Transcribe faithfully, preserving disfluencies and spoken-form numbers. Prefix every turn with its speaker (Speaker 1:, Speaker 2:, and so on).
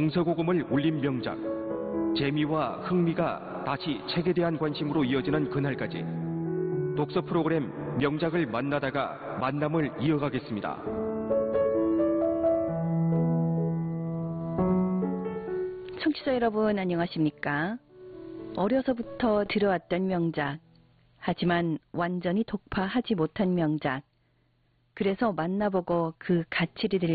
Speaker 1: 동서고금을 울린 명작, 재미와 흥미가 다시 책에 대한 관심으로 이어지는 그날까지 독서 프로그램 명작을 만나다가 만남을 이어가겠습니다.
Speaker 2: 청취자 여러분 안녕하십니까? 어려서부터 들어왔던 명작, 하지만 완전히 독파하지 못한 명작, 그래서 만나보고 그 가치를